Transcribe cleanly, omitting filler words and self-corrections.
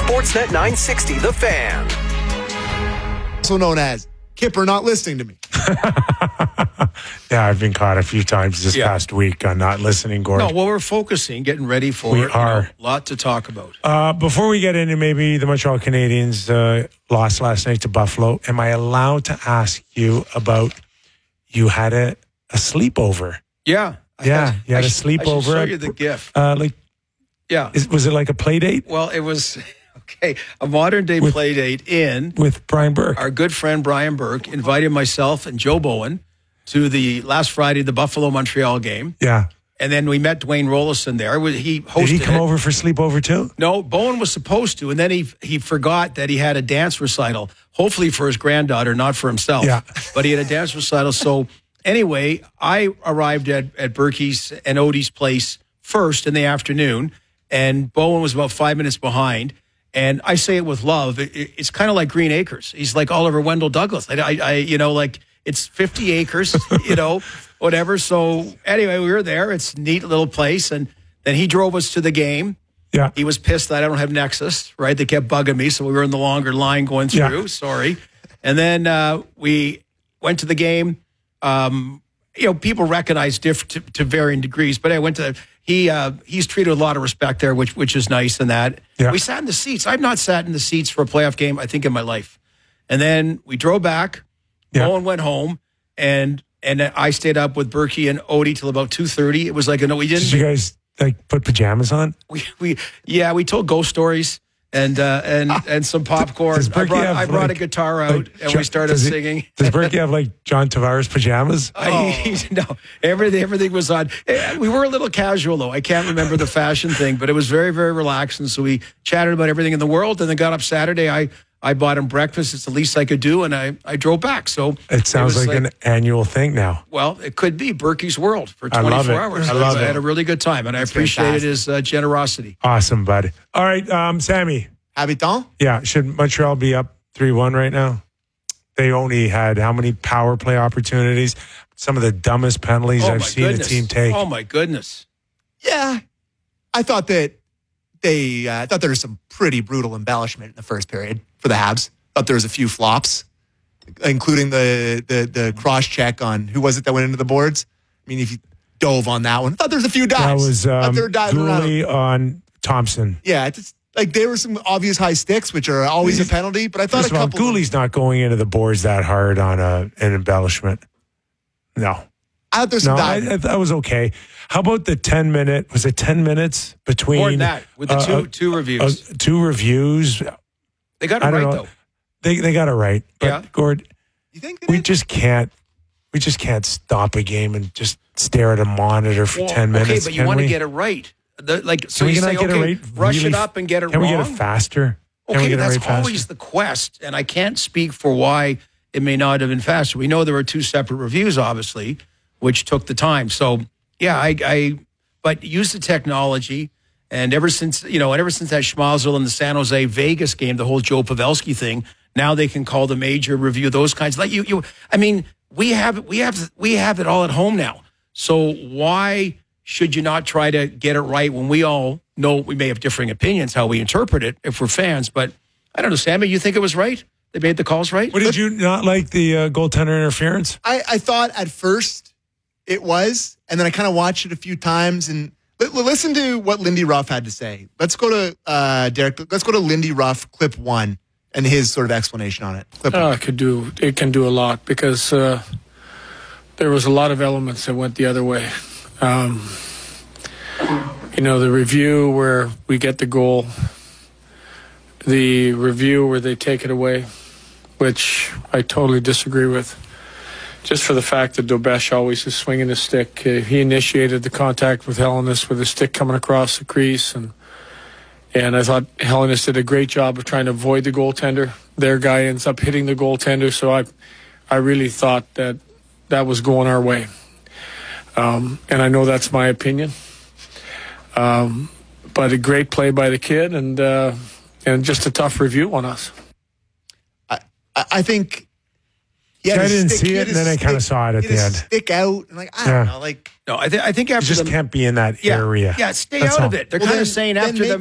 Sportsnet 960, The Fan. Also known as Kipper not listening to me. Yeah, I've been caught a few times this past week on not listening, Gord. No, well, we're focusing, getting ready for We it. are. A lot to talk about. Before we get into maybe the Montreal Canadiens lost last night to Buffalo, am I allowed to ask you about you had a sleepover? Yeah. You had a sleepover. I should show you the GIF. Was it like a play date? Well, it was, a modern-day play date with Brian Burke. Our good friend Brian Burke invited myself and Joe Bowen to the last Friday, the Buffalo-Montreal game. Yeah. And then we met Dwayne Rollison there. He hosted Did he come over for sleepover too? No, Bowen was supposed to, and then he forgot that he had a dance recital, hopefully for his granddaughter, not for himself. Yeah. But he had a dance recital. So anyway, I arrived at Berkey's and Odie's place first in the afternoon, and Bowen was about 5 minutes behind. And I say it with love. It's kind of like Green Acres. He's like Oliver Wendell Douglas. It's 50 acres, whatever. So anyway, we were there. It's a neat little place. And then he drove us to the game. Yeah. He was pissed that I don't have Nexus, right? They kept bugging me. So we were in the longer line going through. Yeah. Sorry. And then we went to the game. People recognize to varying degrees, but I went to he's treated with a lot of respect there, which is nice. And that we sat in the seats. I've not sat in the seats for a playoff game, I think, in my life. And then we drove back. Yeah. Bowen went home, and I stayed up with Berkey and Odie till about 2:30. It was like we didn't. Did you guys put pajamas on? We told ghost stories and some popcorn. I brought a guitar out and we started singing. Does Berkey have John Tavares pajamas? No, everything was on. We were a little casual though. I can't remember the fashion thing, but it was very, very relaxing. So we chatted about everything in the world, and then got up Saturday. I bought him breakfast. It's the least I could do, and I drove back. So it sounds like an annual thing now. Well, it could be Berkey's World for 24 hours. I love it. I had a really good time, and I appreciated his generosity. Awesome, bud. All right, Sammy. Habitant? Yeah, should Montreal be up 3-1 right now? They only had how many power play opportunities? Some of the dumbest penalties I've seen a team take. Oh, my goodness. Yeah. I thought that I thought there was some pretty brutal embellishment in the first period for the Habs. Thought there was a few flops, including the cross check on who was it that went into the boards. I mean, if you dove on that one, thought there was a few dives. That was they were diving Gooley on Thompson. Yeah, it's there were some obvious high sticks, which are always a penalty. But I thought First of all, Gooley's not going into the boards that hard on an embellishment. No. I thought there's some dives. That was okay. How about the 10-minute? Was it 10 minutes between? More than that, with the two reviews. Two reviews. They got it right, though. They got it right. But, Gord, you think we just can't stop a game and just stare at a monitor for 10 minutes. Okay, but you want to get it right. So you say, rush it up and get it wrong. Can we get it faster? Okay, that's always the quest, and I can't speak for why it may not have been faster. We know there were two separate reviews, obviously, which took the time. So, but use the technology, and ever since that Schmalzel and the San Jose Vegas game, the whole Joe Pavelski thing, now they can call the major review, those kinds. We have it all at home now. So why should you not try to get it right when we all know we may have differing opinions how we interpret it if we're fans? But I don't know, Sammy, you think it was right? They made the calls right? What, did you not like the goaltender interference? I thought at first it was, and then I kind of watched it a few times and listen to what Lindy Ruff had to say. Let's go to Derek. Let's go to Lindy Ruff, clip 1, and his sort of explanation on it. It can do a lot because there was a lot of elements that went the other way. The review where we get the goal, the review where they take it away, which I totally disagree with. Just for the fact that Dobesh always is swinging his stick. He initiated the contact with Hellenis with his stick coming across the crease, and I thought Hellenis did a great job of trying to avoid the goaltender. Their guy ends up hitting the goaltender, so I really thought that was going our way. And I know that's my opinion. But a great play by the kid, and just a tough review on us. I think. Yeah, I didn't see it, and then I kind of saw it at the end. Stick out, and I don't know, No, I think after you just can't be in that area. Yeah, stay out of it. They're kind of saying after the